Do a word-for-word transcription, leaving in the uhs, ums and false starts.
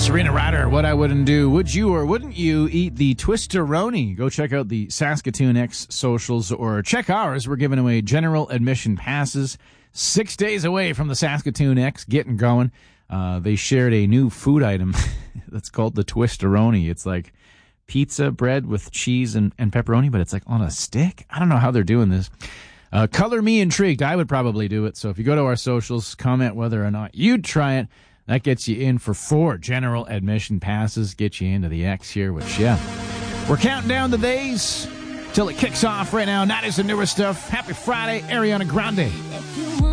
Serena Ryder, What I Wouldn't Do. Would you or wouldn't you eat the Twisteroni? Go check out the Saskatoon X socials or check ours. We're giving away general admission passes. Six days away from the Saskatoon X getting going. Uh, they shared a new food item that's called the Twisteroni. It's like pizza bread with cheese and, and pepperoni, but it's like on a stick. I don't know how they're doing this. Uh, color me intrigued. I would probably do it. So if you go to our socials, comment whether or not you'd try it. That gets you in for four general admission passes, get you into the X here, which, yeah. We're counting down the days till it kicks off right now. nineties and newer stuff. Happy Friday, Ariana Grande.